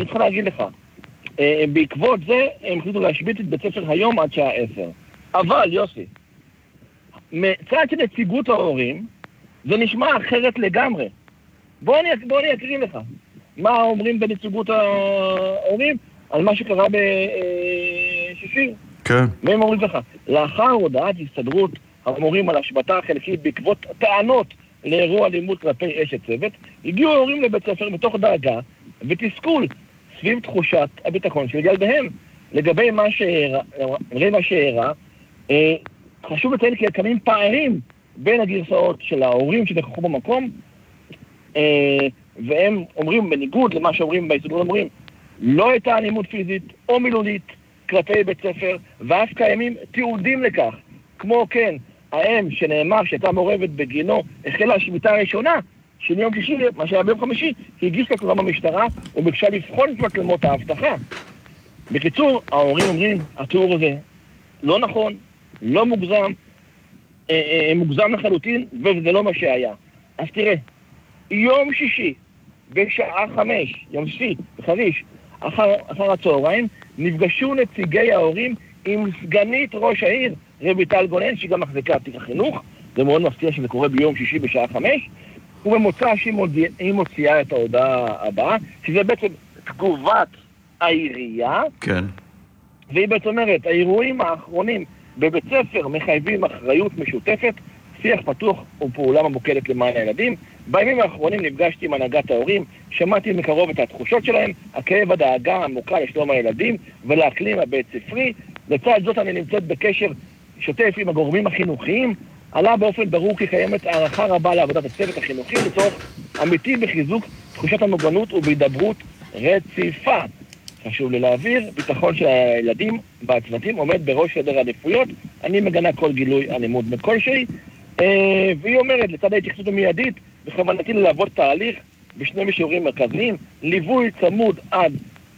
אני צריך להגיד לך, בעקבות זה הם החליטו להשבית את בית ספר היום עד שעה 10. אבל, יוסי, מצד של נציגות ההורים, זה נשמע אחרת לגמרי. בוא אני אקריא לך. מה אומרים בנציגות ההורים על מה שקרה בשישי? כן. והם אומרים לך, לאחר הודעת הסתדרות המורים על השבתה החלקית בעקבות טענות לאירוע אלימות כלפי אשת צוות, הגיעו ההורים לבית ספר מתוך דאגה ותסכול סביב תחושת הביטחון של ילדיהם. לגבי מה שאירע, חשוב לציין כי קיימים פערים בין הגרסאות של ההורים שנכחו במקום, והם אומרים, בניגוד למה שאומרים בהסתדרות המורים, לא הייתה אלימות פיזית או מילולית כלפי בית ספר, ואף קיימים תיעודים לכך. כמו כן, האם שנאמר שהייתה מעורבת בגינו החלה השביתה הראשונה של יום שישי, מה שהיה ביום חמישי, היא הגישה תלונה במשטרה וביקשה לבחון את מצלמות האבטחה. בקיצור, ההורים אומרים, התיאור הזה לא נכון, לא מוגזם, מוגזם לחלוטין, וזה לא מה שהיה. אז תראה, יום שישי, בשעה 5, יום שישי, בחריש, אחר הצהריים, נפגשו נציגי ההורים עם סגנית ראש העיר, רויטל גונן, שהיא גם מחזיקה תיק החינוך, זה מאוד מפתיע שזה קורה ביום שישי בשעה 5, ובמוצא שהיא מוציאה את ההודעה הבאה, שזה בעצם תגובת העירייה, כן. והיא בעצם אומרת, האירועים האחרונים בבית ספר מחייבים אחריות משותפת, שיח פתוח ופעולה ממוקדת למען הילדים. בימים האחרונים נפגשתי עם הנהגת ההורים, שמעתי מקרוב את התחושות שלהם, הכאב הדאגה העמוקה לשלום הילדים ולאקלים הבית ספרי. לצד זאת אני נמצאת בקשר שוטף עם הגורמים החינוכיים, עלה באופן ברור כי קיימת הערכה רבה לעבודת הצוות החינוכי לצורך אמיתי בחיזוק תחושת המוגנות ובהידברות רציפה. חשוב לי להעביר, ביטחון של הילדים והצוותים עומד בראש סדר העדיפויות, אני מגנה כל גילוי אלימות כלשהי, והיא אומרת, לצד ההתייחסות המיידית, בכוונתי ללוות תהליך בשני מישורים מרכזיים, ליווי צמוד עד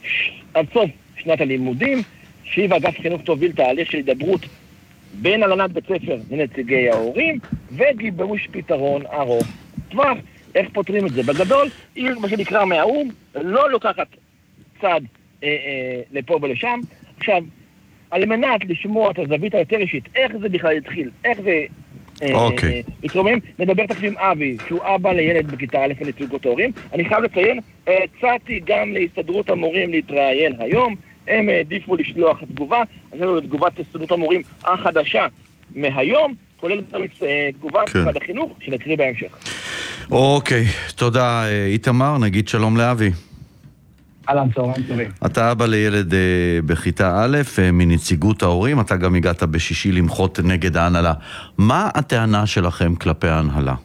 סוף שנת הלימודים, שהיא ואגף חינוך תוביל תהליך של הידברות בין הנהלת בית ספר לנציגי ההורים, וגיבוש פתרון ארוך טווח. איך פותרים את זה? בגדול, היא מה שנקרא מהאום, לא לוקחת צד לפה ולשם. עכשיו, על מנת לשמוע את הזווית היותר אישית, איך זה בכלל התחיל, איך זה התרומם, נדבר תכף עם אבי, שהוא אבא לילד בכיתה א' לנציגות ההורים. אני חייב לציין, הצעתי גם להסתדרות המורים להתראיין היום, הם העדיפו לשלוח תגובה, אז זו תגובת הסתדרות המורים החדשה מהיום, כולל תגובת משרד החינוך, שנקריא בהמשך. אוקיי, תודה איתמר, נגיד שלום לאבי. אהלן, צהריים טובים. אתה אבא לילד בכיתה א' מנציגות ההורים, אתה גם הגעת בשישי למחות נגד ההנהלה. מה הטענה שלכם כלפי ההנהלה?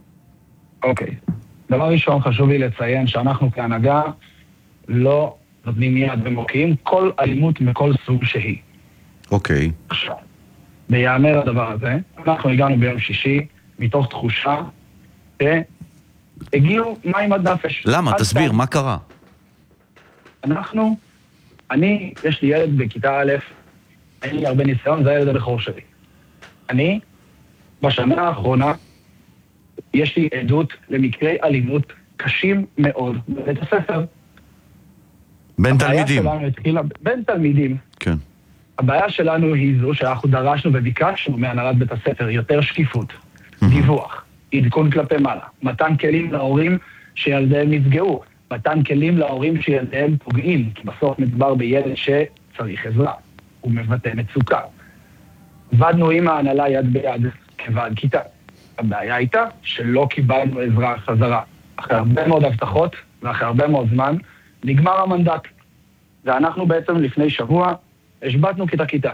אוקיי. דבר ראשון, חשוב לי לציין שאנחנו כהנהגה לא נותנים יד ומוקיעים כל אלימות מכל סוג שהיא. אוקיי. עכשיו, ביאמר הדבר הזה, אנחנו הגענו ביום שישי מתוך תחושה שהגיעו מים עד נפש. למה? תסביר, מה קרה? יש לי ילד בכיתה א', אין לי הרבה ניסיון, זה הילד הבכור שלי. בשנה האחרונה, יש לי עדות למקרי אלימות קשים מאוד בבית הספר. בין תלמידים. בין תלמידים. כן. הבעיה שלנו היא זו שאנחנו דרשנו וביקשנו מהנהלת בית הספר יותר שקיפות, דיווח, עדכון כלפי מעלה, מתן כלים להורים שילדיהם נפגעו, מתן כלים להורים שילדיהם פוגעים, כי בסוף מדובר בילד שצריך עזרה, הוא מבטא מצוקה. עבדנו עם ההנהלה יד ביד כוועד כיתה. הבעיה הייתה שלא קיבלנו עזרה חזרה. אחרי הרבה מאוד הבטחות ואחרי הרבה מאוד זמן, נגמר המנדט. ואנחנו בעצם לפני שבוע השבתנו כיתה.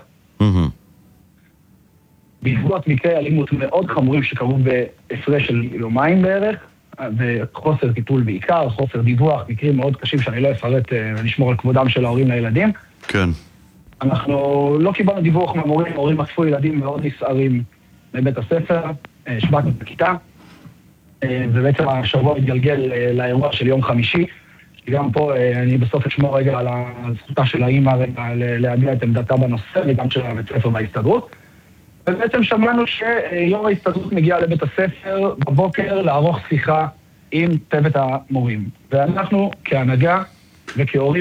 בעקבות מקרי אלימות מאוד חמורים שקרו בהפרש של יומיים בערך, וחוסר טיפול בעיקר, חוסר דיווח, מקרים מאוד קשים שאני לא אפרט ולשמור על כבודם של ההורים לילדים. כן. אנחנו לא קיבלנו דיווח מהמורים, ההורים אספו ילדים מאוד נסערים מבית הספר, השבתנו בכיתה, ובעצם השבוע התגלגל לאירוע של יום חמישי, גם פה אני בסוף אשמור רגע על הזכותה של האמא רגע להביע את עמדתה בנושא, וגם של הבית ספר וההסתדרות. ובעצם שמענו שיו"ר ההסתדרות מגיע לבית הספר בבוקר לערוך שיחה עם צוות המורים. ואנחנו כהנהגה וכהורים